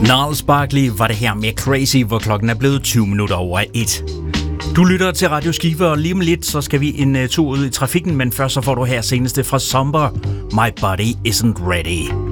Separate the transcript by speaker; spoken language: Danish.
Speaker 1: Gnarls Barkley var det her med Crazy, hvor klokken er blevet 20 minutter over 1. Du lytter til Radio Skive, og lige om lidt, så skal vi en tur ud i trafikken, men først så får du her seneste fra Somber, My Body Isn't Ready.